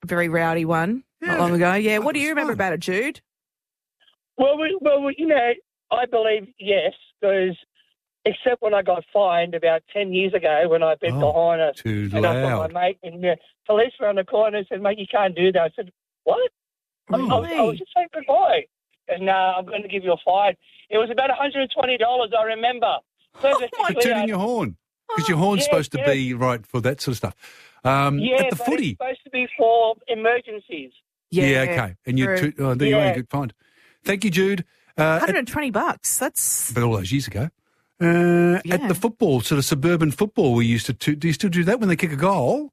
very rowdy one not long ago. Yeah, what do you remember about it, Jude? Well, I believe yes, because except when I got fined about 10 years ago when I bent behind a too and I loud. got my mate, and the police around the corner and said, "Mate, you can't do that." I said, "What?" I was just saying goodbye. And I'm going to give you a fine. It was about $120, I remember. Tooting your horn. Because your horn's supposed to be right for that sort of stuff. At the footy. It's supposed to be for emergencies. Yeah, okay. And there you go, good find. Thank you, Jude. $120. That's... But all those years ago. At the football, sort of suburban football, we used to do you still do that when they kick a goal?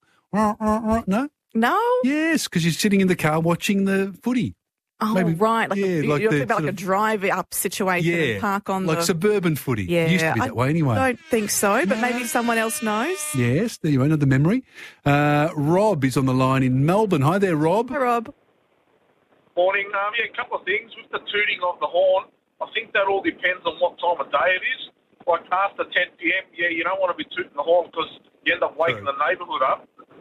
No? No? Yes, because you're sitting in the car watching the footy. Oh, Maybe, right. You're talking about sort a drive-up situation and park on like suburban footy. Yeah. It used to be that way anyway. I don't think so, but maybe someone else knows. Yes, there you go, another memory. Rob is on the line in Melbourne. Hi there, Rob. Hi, Rob. Morning. A couple of things. With the tooting of the horn, I think that all depends on what time of day it is. Like after 10 p.m, you don't want to be tooting the horn because you end up waking the neighbourhood up.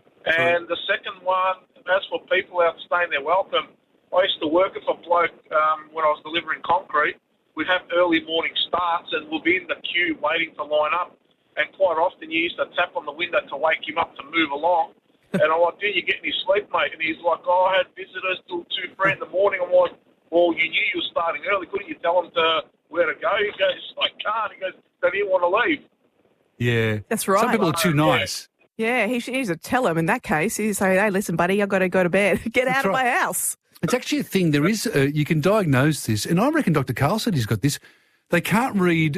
And the second one, as for people out staying their welcome, I used to work with a bloke when I was delivering concrete. We'd have early morning starts and we'll be in the queue waiting to line up. And quite often you used to tap on the window to wake him up to move along. And I'm like, "Do you get any sleep, mate?" And he's like, "I had visitors till 2-3 in the morning." I'm like, "Well, you knew you were starting early. Couldn't you tell them where to go?" He goes, "I can't." He goes, "They didn't want to leave." Yeah. That's right. Some people are too nice. Yeah, he needs to tell him in that case. He'd say, "Hey, listen, buddy, I've got to go to bed. Get out of my house." It's actually a thing. There is, you can diagnose this, and I reckon Dr. Carl said he's got this. They can't read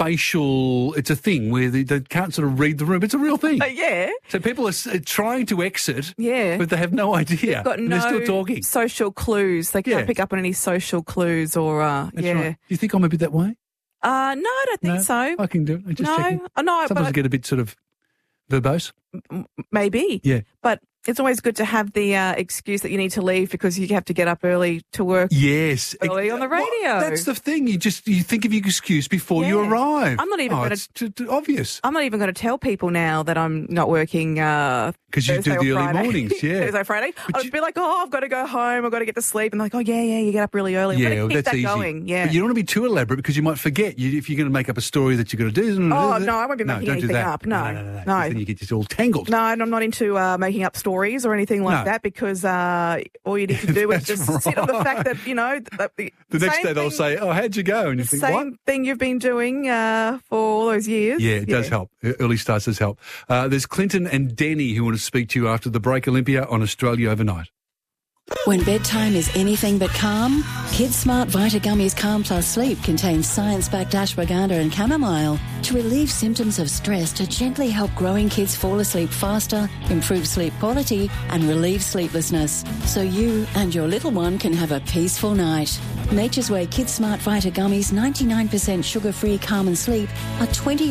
facial. It's a thing where they can't sort of read the room. It's a real thing. Yeah. So people are trying to exit, yeah, but they have no idea. They've got no they're still talking. Social clues. They can't pick up on any social clues or, That's right. Do you think I'm a bit that way? No, I don't think so. I can do it. I'm just checking. No. Sometimes I get a bit sort of verbose. Maybe. Yeah. But it's always good to have the excuse that you need to leave because you have to get up early to work. Yes. Early on the radio. Well, that's the thing. You think of your excuse before you arrive. I'm not even going to... It's obvious. I'm not even going to tell people now that I'm not working because you do the early mornings, Thursday, Friday. I'll just be like, I've got to go home. I've got to get to sleep. And they're like, you get up really early. Yeah, keep that's that easy. going. Yeah. But you don't want to be too elaborate because you might forget if you're going to make up a story that you're going to do. Oh, no, I won't be making anything up. No. Then you get just all tangled. No, and I'm not into making up stories or anything like that because all you need to do is just sit on the fact that, the next day they'll say, how'd you go? And you think, what? Same thing you've been doing for all those years. Yeah, it does help. Early starts does help. There's Clinton and Denny who want to speak to you after the break. Olympia on Australia Overnight. When bedtime is anything but calm, Kids Smart Vita Gummies Calm Plus Sleep contains science-backed ashwagandha and chamomile to relieve symptoms of stress to gently help growing kids fall asleep faster, improve sleep quality and relieve sleeplessness so you and your little one can have a peaceful night. Nature's Way Kids Smart Vita Gummies 99% sugar-free calm and sleep are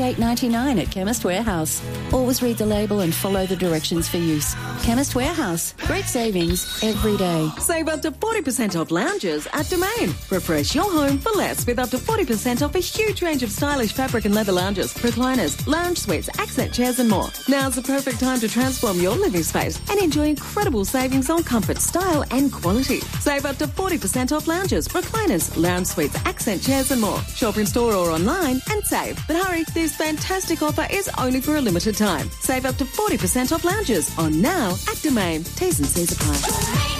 $28.99 at Chemist Warehouse. Always read the label and follow the directions for use. Chemist Warehouse. Great savings every day. Save up to 40% off lounges at Domain. Refresh your home for less with up to 40% off a huge range of stylish fabric and leather lounges, recliners, lounge suites, accent chairs and more. Now's the perfect time to transform your living space and enjoy incredible savings on comfort, style and quality. Save up to 40% off lounges, recliners, lounge suites, accent chairs and more. Shop in store or online and save. But hurry, this fantastic offer is only for a limited time. Save up to 40% off lounges on now at Domain. T's and C's apply.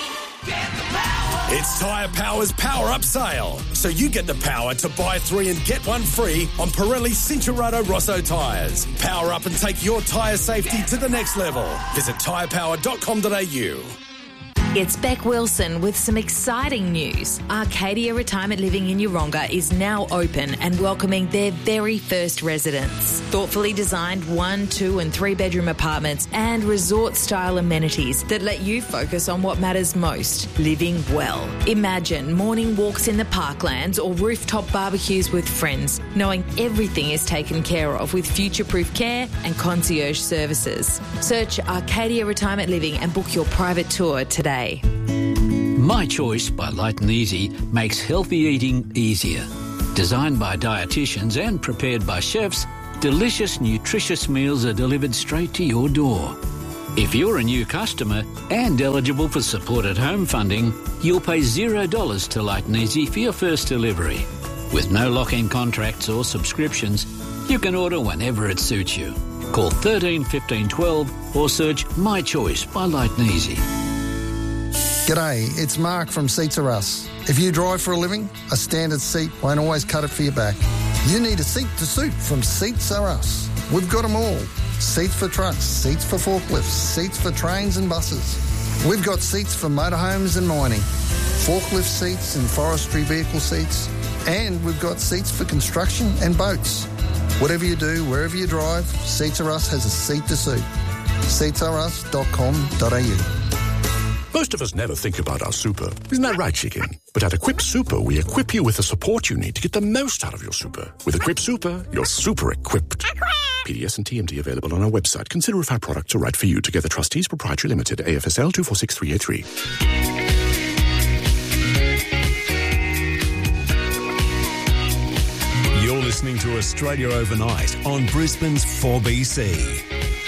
It's Tyre Power's Power Up Sale. So you get the power to buy 3 and get 1 free on Pirelli Cincherato Rosso tyres. Power up and take your tyre safety to the next level. Visit tyrepower.com.au. It's Beck Wilson with some exciting news. Arcadia Retirement Living in Yeronga is now open and welcoming their very first residents. Thoughtfully designed 1, 2 and 3 bedroom apartments and resort-style amenities that let you focus on what matters most, living well. Imagine morning walks in the parklands or rooftop barbecues with friends, knowing everything is taken care of with future-proof care and concierge services. Search Arcadia Retirement Living and book your private tour today. My Choice by Light and Easy makes healthy eating easier. Designed by dietitians and prepared by chefs, delicious, nutritious meals are delivered straight to your door. If you're a new customer and eligible for Support at Home funding, you'll pay $0 to Light and Easy for your first delivery. With no lock-in contracts or subscriptions, you can order whenever it suits you. Call 13 15 12 or search My Choice by Light and Easy. G'day, it's Mark from Seats Are Us. If you drive for a living, a standard seat won't always cut it for your back. You need a seat to suit from Seats Are Us. We've got them all. Seats for trucks, seats for forklifts, seats for trains and buses. We've got seats for motorhomes and mining, forklift seats and forestry vehicle seats, and we've got seats for construction and boats. Whatever you do, wherever you drive, Seats Are Us has a seat to suit. seatsareus.com.au. Most of us never think about our super. Isn't that right, chicken? But at Equip Super, we equip you with the support you need to get the most out of your super. With Equip Super, you're super equipped. PDS and TMD available on our website. Consider if our products are right for you. Together Trustees Proprietary Limited, AFSL 246383. You're listening to Australia Overnight on Brisbane's 4BC.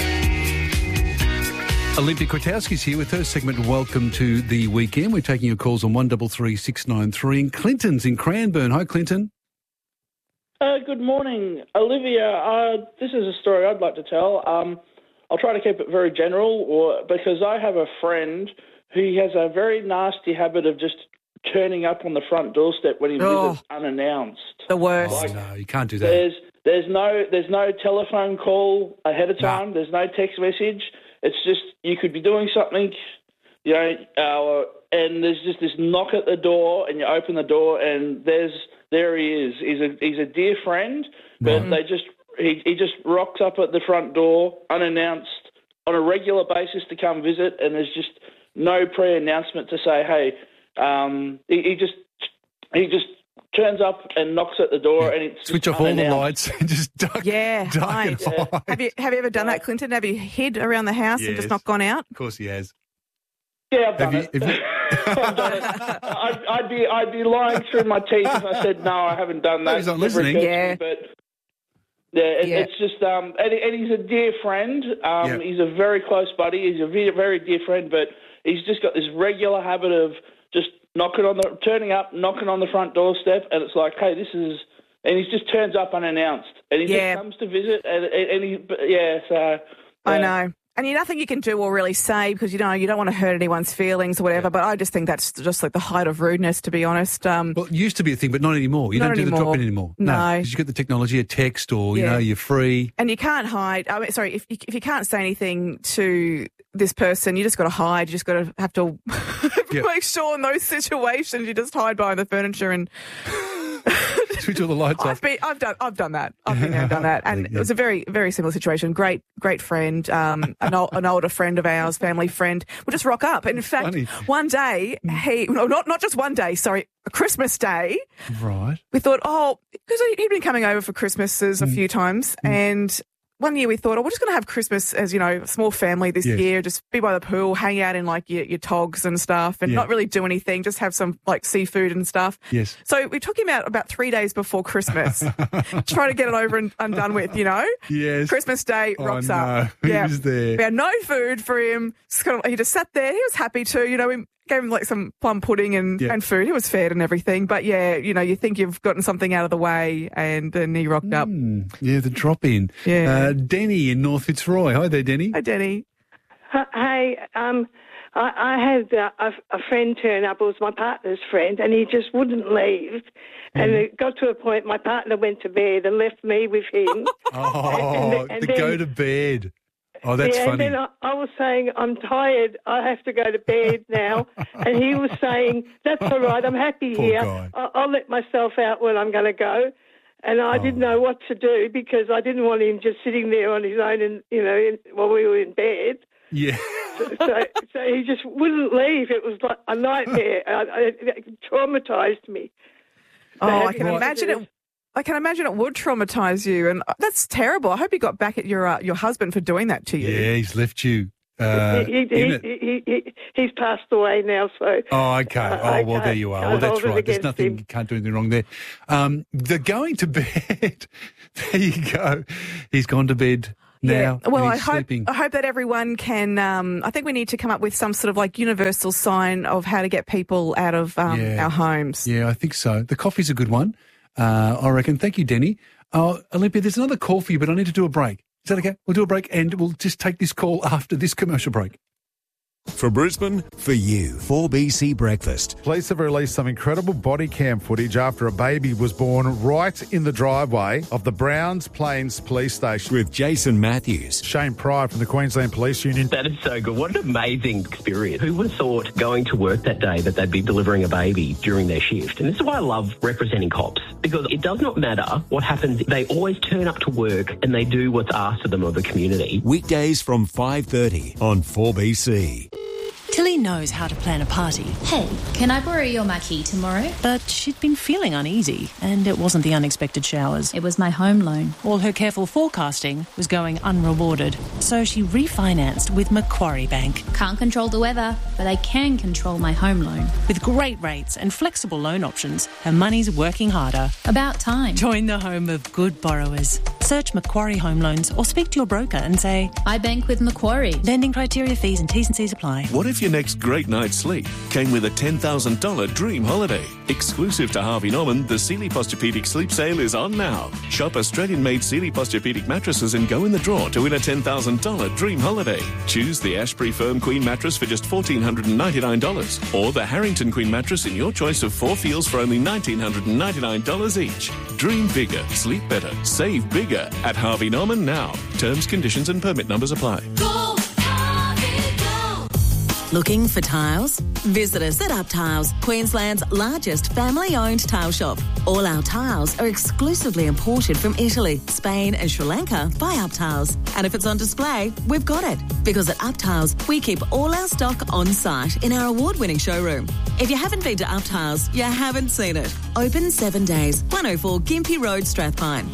Olympia Kwiatkowski's here with her segment Welcome to the Weekend. We're taking your calls on 133 693. And Clinton's in Cranbourne. Hi, Clinton. Good morning, Olivia. This is a story I'd like to tell. I'll try to keep it very general because I have a friend who has a very nasty habit of just turning up on the front doorstep when he visits unannounced. The worst. Oh, no, you can't do that. There's no telephone call ahead of time. There's no text message. It's just you could be doing something, and there's just this knock at the door, and you open the door, and there he is. He's a dear friend, but he just rocks up at the front door unannounced on a regular basis to come visit, and there's just no pre-announcement to say, hey. He just turns up and knocks at the door, and it's switch off all the lights and just duck. Yeah, right. Have you ever done that, Clinton? Have you hid around the house and just not gone out? Of course he has. Yeah, I've done it. I've done it. I'd be lying through my teeth if I said no, I haven't done that. He's not listening. Yeah. It's just and he's a dear friend. He's a very close buddy. He's a very dear friend, but he's just got this regular habit of just turning up, knocking on the front doorstep, and it's like, hey, and he just turns up unannounced, and he just comes to visit, I know. And nothing you can do or really say because, you don't want to hurt anyone's feelings or whatever, but I just think that's just like the height of rudeness, to be honest. Well, it used to be a thing, but not anymore. You don't do the drop-in anymore. No. Because you've got the technology, a text or, you're free. And you can't hide. I mean, sorry, if you can't say anything to this person, you just got to hide. You just got to have to make sure in those situations you just hide behind the furniture and switch all the lights off. I've done that. I've been there and done that, and it was a very, very similar situation. Great friend, an older friend of ours, family friend, would just rock up. And in fact, one day not just one day, sorry, a Christmas day. Right. We thought, because he'd been coming over for Christmases a few times, and one year we thought, we're just going to have Christmas as, a small family this year, just be by the pool, hang out in like your togs and stuff and not really do anything, just have some like seafood and stuff. Yes. So we took him out about 3 days before Christmas, trying to get it over and done with, Yes. Christmas Day rocks up. He was there. We had no food for him. He just sat there. He was happy to, we gave him like some plum pudding and food. He was fed and everything. But you think you've gotten something out of the way, and then he rocked up. Yeah, the drop in. Yeah. Denny in North Fitzroy. Hi there, Denny. Hi, Denny. Hey, I had a friend turn up. It was my partner's friend, and he just wouldn't leave. And it got to a point my partner went to bed and left me with him. Go to bed. Oh, that's funny. And then I was saying, I'm tired. I have to go to bed now. And he was saying, that's all right. I'm happy here. I'll let myself out when I'm going to go. And I didn't know what to do because I didn't want him just sitting there on his own and, while we were in bed. Yeah. So he just wouldn't leave. It was like a nightmare. It traumatised me. I can imagine it. I can imagine it would traumatise you, and that's terrible. I hope you got back at your husband for doing that to you. Yeah, he's left you. He's passed away now, so. Oh, okay. Well, there you are. Well, that's right. There's nothing. You can't do anything wrong there. The going to bed. There you go. He's gone to bed now. Well, and I he's hope sleeping. that everyone can. I think we need to come up with some sort of like universal sign of how to get people out of our homes. Yeah, I think so. The coffee's a good one, I reckon. Thank you, Denny. Olympia, there's another call for you, but I need to do a break. Is that okay? We'll do a break and we'll just take this call after this commercial break. For Brisbane, for you, 4BC Breakfast. Police have released some incredible body cam footage after a baby was born right in the driveway of the Browns Plains Police Station. With Jason Matthews. Shane Pride from the Queensland Police Union. That is so good. What an amazing experience. Who would have thought going to work that day that they'd be delivering a baby during their shift? And this is why I love representing cops, because it does not matter what happens. They always turn up to work and they do what's asked of them of the community. Weekdays from 5:30 on 4BC. Tilly knows how to plan a party. Hey, can I borrow your marquee tomorrow? But she'd been feeling uneasy, and it wasn't the unexpected showers. It was my home loan. All her careful forecasting was going unrewarded, so she refinanced with Macquarie Bank. Can't control the weather, but I can control my home loan. With great rates and flexible loan options, her money's working harder. About time. Join the home of good borrowers. Search Macquarie Home Loans or speak to your broker and say, I bank with Macquarie. Lending criteria, fees and T's and C's apply. What if your next great night's sleep came with a $10,000 dream holiday? Exclusive to Harvey Norman, the Sealy Posturepedic Sleep Sale is on now. Shop Australian-made Sealy Posturepedic mattresses and go in the draw to win a $10,000 dream holiday. Choose the Ashbury Firm Queen mattress for just $1,499 or the Harrington Queen mattress in your choice of 4 feels for only $1,999 each. Dream bigger, sleep better, save bigger at Harvey Norman now. Terms, conditions and permit numbers apply. Looking for tiles? Visit us at Up Tiles, Queensland's largest family-owned tile shop. All our tiles are exclusively imported from Italy, Spain and Sri Lanka by Up Tiles. And if it's on display, we've got it. Because at Up Tiles, we keep all our stock on site in our award-winning showroom. If you haven't been to Up Tiles, you haven't seen it. Open 7 days, 104 Gympie Road, Strathpine.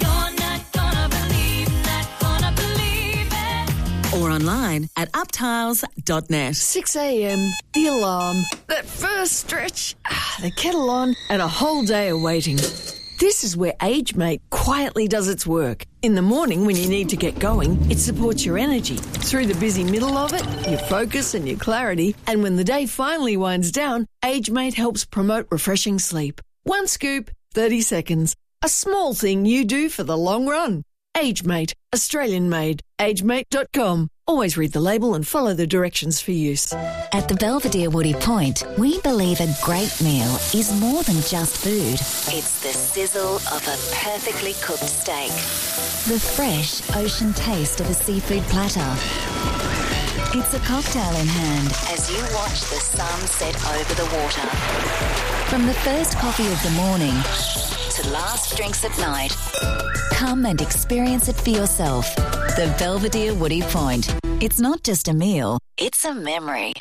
Or online at uptiles.net. 6 a.m, the alarm, that first stretch, the kettle on, and a whole day of waiting. This is where AgeMate quietly does its work. In the morning when you need to get going, it supports your energy. Through the busy middle of it, your focus and your clarity. And when the day finally winds down, AgeMate helps promote refreshing sleep. 1 scoop, 30 seconds. A small thing you do for the long run. AgeMate, Australian made. AgeMate.com. Always read the label and follow the directions for use. At the Belvedere Woody Point, we believe a great meal is more than just food. It's the sizzle of a perfectly cooked steak, the fresh ocean taste of a seafood platter. It's a cocktail in hand as you watch the sun set over the water. From the first coffee of the morning to last drinks at night, come and experience it for yourself. The Belvedere Woody Point. It's not just a meal, it's a memory.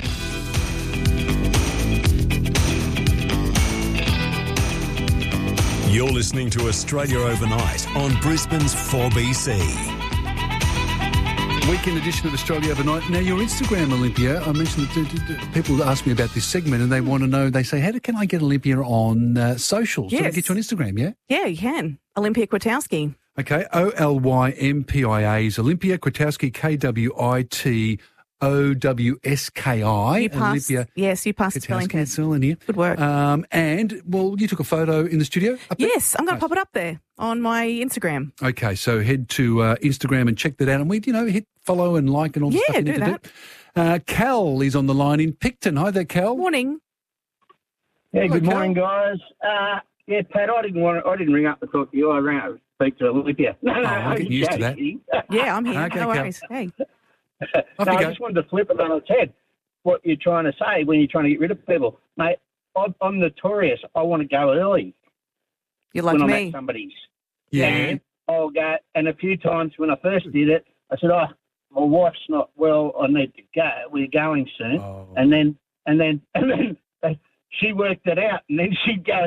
You're listening to Australia Overnight on Brisbane's 4BC. Weekend edition of Australia Overnight. Now, your Instagram, Olympia, I mentioned that people ask me about this segment and they want to know, they say, can I get Olympia on socials? Yes. So I get you on Instagram, yeah? Yeah, you can. Olympia Kwiatkowski. Okay, OLYMPIA is Olympia Kwiatkowski, KWITOWSKI. You passed, yes, you passed the spelling test. Good work. And, well, you took a photo in the studio? Yes, I'm going to pop it up there on my Instagram. Okay, so head to Instagram and check that out. And we, hit follow and like and all the stuff you need to do. Cal is on the line in Picton. Hi there, Cal. Morning. Yeah, Hello, good Cal. morning, guys. Yeah, Pat, I didn't ring up to talk to you. I rang up to speak to Olympia. I'm getting used to that. Yeah, I'm here. Okay, no Cal. worries. Hey. No, I just wanted to flip it on its head. What you're trying to say when you're trying to get rid of people, mate. I'm notorious. I want to go early. You're like when me. I'm at somebody's. Yeah. And I'll go. And a few times when I first did it, I said, "Oh, my wife's not well. I need to go. We're going soon." Oh. And then she worked it out, and then she'd go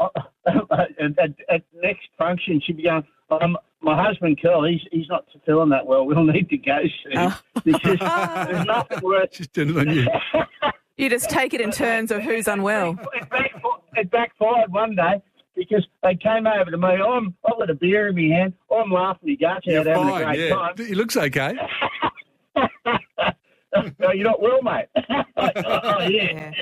at next function. She'd be going, my husband, Curl, he's not feeling that well. We'll need to go soon. There's nothing worse. Just doing it on you. You just take it in turns of who's unwell. It backfired one day because they came over to me. I've got a beer in my hand. I'm laughing your guts out, having a great time. He looks okay. No, you're not well, mate. Oh, yeah.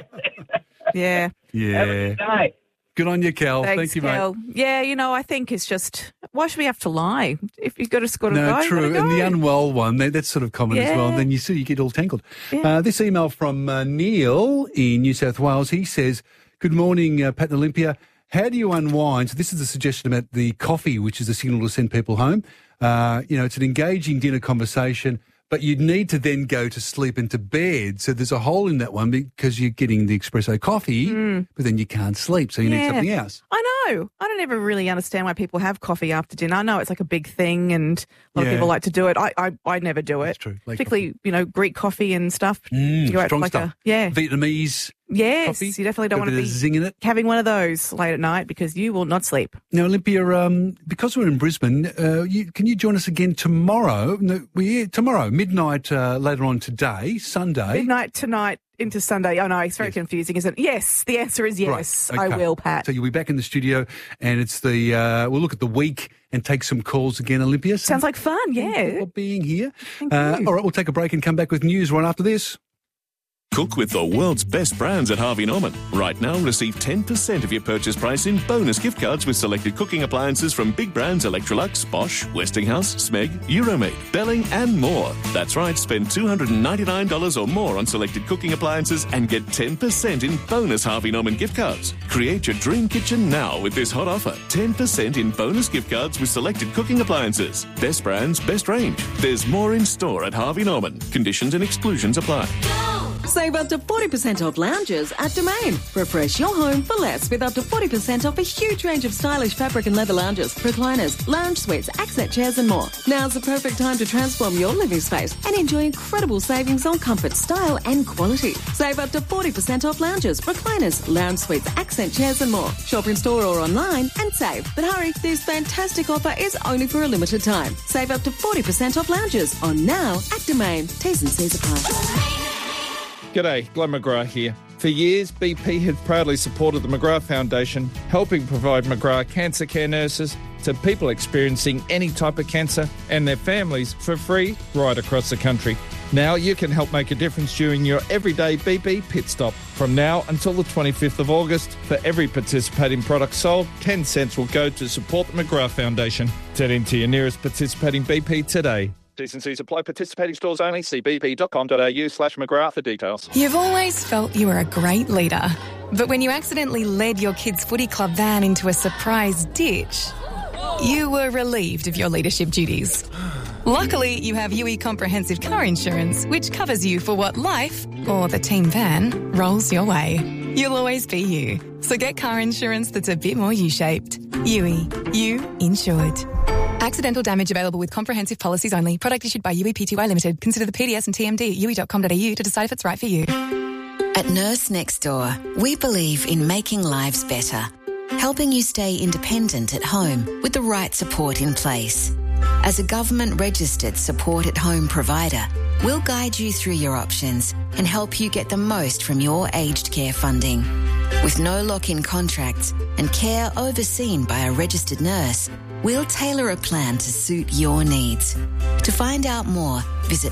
Yeah. Yeah. Have a good day. Good on you, Cal. Thanks, Thank you, Cal. mate. Yeah, I think it's just, why should we have to lie? If you've got to go, No, you true. gotta And go. the unwell one, that's sort of common as well. Yeah. Then you get all tangled. This email from Neil in New South Wales. He says, good morning, Pat and Olympia. How do you unwind? So this is a suggestion about the coffee, which is a signal to send people home. It's an engaging dinner conversation, but you need to then go to sleep and to bed. So there's a hole in that one because you're getting the espresso coffee, but then you can't sleep, so you need something else. I know. I don't ever really understand why people have coffee after dinner. I know it's like a big thing and a lot of people like to do it. I never do it. That's true. Particularly, Greek coffee and stuff. You go out Strong like stuff. Vietnamese Yes, coffee. You definitely don't Got a want to bit be of zing in it. having one of those late at night because you will not sleep. Now, Olympia, because we're in Brisbane, can you join us again tomorrow? No, tomorrow, midnight later on today, Sunday. Midnight tonight into Sunday. Oh, no, it's very confusing, isn't it? Yes, the answer is yes. Right, okay. I will, Pat. So you'll be back in the studio and it's we'll look at the week and take some calls again, Olympia. Sounds like fun, yeah. For being here. Thank you. All right, we'll take a break and come back with news right after this. Cook with the world's best brands at Harvey Norman. Right now, receive 10% of your purchase price in bonus gift cards with selected cooking appliances from big brands Electrolux, Bosch, Westinghouse, Smeg, Euromade, Belling and more. That's right, spend $299 or more on selected cooking appliances and get 10% in bonus Harvey Norman gift cards. Create your dream kitchen now with this hot offer. 10% in bonus gift cards with selected cooking appliances. Best brands, best range. There's more in store at Harvey Norman. Conditions and exclusions apply. Save up to 40% off lounges at Domain. Refresh your home for less with up to 40% off a huge range of stylish fabric and leather lounges, recliners, lounge suites, accent chairs and more. Now's the perfect time to transform your living space and enjoy incredible savings on comfort, style and quality. Save up to 40% off lounges, recliners, lounge suites, accent chairs and more. Shop in store or online and save. But hurry, this fantastic offer is only for a limited time. Save up to 40% off lounges on now at Domain. T's and C's apply. G'day, Glenn McGrath here. For years, BP has proudly supported the McGrath Foundation, helping provide McGrath cancer care nurses to people experiencing any type of cancer and their families for free right across the country. Now you can help make a difference during your everyday BP pit stop. From now until the 25th of August, for every participating product sold, 10 cents will go to support the McGrath Foundation. Head into your nearest participating BP today. T&Cs apply. Participating stores only. See bp.com.au/McGrath for details. You've always felt you were a great leader. But when you accidentally led your kids' footy club van into a surprise ditch, you were relieved of your leadership duties. Luckily, you have UE Comprehensive Car Insurance, which covers you for what life, or the team van, rolls your way. You'll always be you. So get car insurance that's a bit more U-shaped. UE. You insured. Accidental damage available with comprehensive policies only. Product issued by UE Pty Limited. Consider the PDS and TMD at UE.com.au to decide if it's right for you. At Nurse Next Door, we believe in making lives better, helping you stay independent at home with the right support in place. As a government-registered support-at-home provider, we'll guide you through your options and help you get the most from your aged care funding. With no lock-in contracts and care overseen by a registered nurse, we'll tailor a plan to suit your needs. To find out more, visit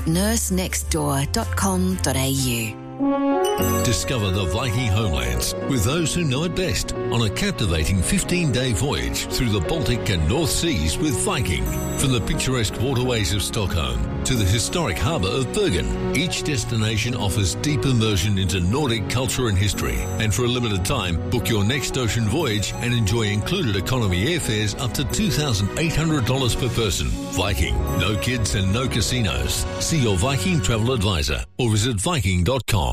nursenextdoor.com.au. Discover the Viking homelands with those who know it best on a captivating 15-day voyage through the Baltic and North Seas with Viking. From the picturesque waterways of Stockholm to the historic harbour of Bergen, each destination offers deep immersion into Nordic culture and history. And for a limited time, book your next ocean voyage and enjoy included economy airfares up to $2,800 per person. Viking, no kids and no casinos. See your Viking travel advisor or visit Viking.com.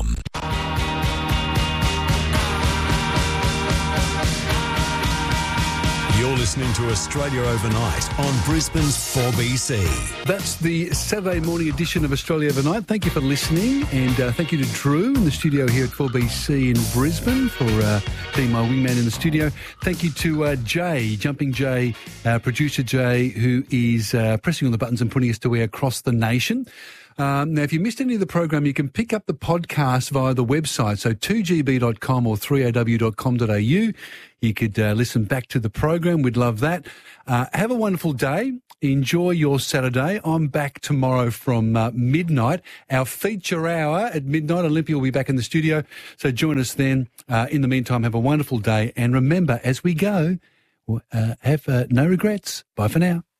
You're listening to Australia Overnight on Brisbane's 4BC. That's the Saturday morning edition of Australia Overnight. Thank you for listening, and thank you to Drew in the studio here at 4BC in Brisbane for being my wingman in the studio. Thank you to Jay, Jumping Jay, producer Jay, who is pressing all the buttons and putting us to air across the nation. Now, if you missed any of the program, you can pick up the podcast via the website, so 2gb.com or 3aw.com.au. You could listen back to the program. We'd love that. Have a wonderful day. Enjoy your Saturday. I'm back tomorrow from midnight. Our feature hour at midnight. Olympia will be back in the studio, so join us then. In the meantime, have a wonderful day. And remember, as we go, have no regrets. Bye for now.